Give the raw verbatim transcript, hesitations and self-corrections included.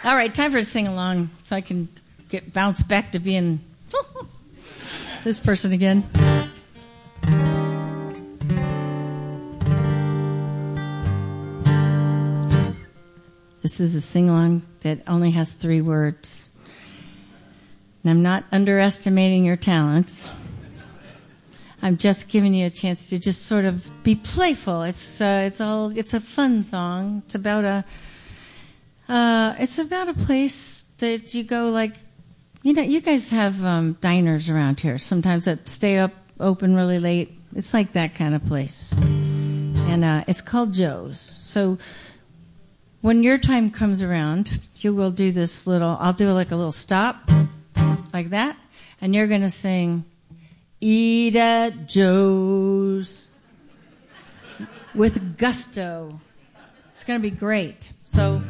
All right, time for a sing-along so I can get bounced back to being this person again. This is a sing-along that only has three words. And I'm not underestimating your talents. I'm just giving you a chance to just sort of be playful. It's uh, it's all it's a fun song. It's about a uh, it's about a place that you go, like, you know, you guys have um, diners around here sometimes that stay up open really late. It's like that kind of place, and uh, it's called Joe's. So when your time comes around, you will do this little. I'll do like a little stop, like that, and you're going to sing, "Eat at Joe's," with gusto. It's going to be great. So